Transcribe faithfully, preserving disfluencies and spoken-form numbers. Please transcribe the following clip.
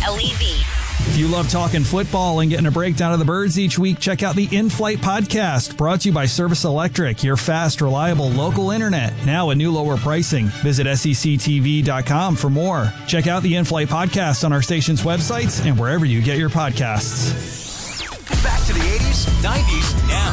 L E V. If you love talking football and getting a breakdown of the Birds each week, check out the In-Flight Podcast, brought to you by Service Electric, your fast, reliable local internet. Now at new lower pricing. Visit S E C T V dot com for more. Check out the In-Flight Podcast on our station's websites and wherever you get your podcasts. Back to the eighties, nineties, now.